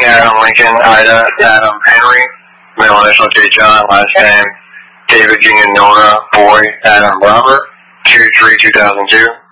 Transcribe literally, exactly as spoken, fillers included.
Adam Lincoln, Ida, Adam Henry, middle initial J. John, last name David Junior Nora, boy, Adam Robert, two three two thousand two.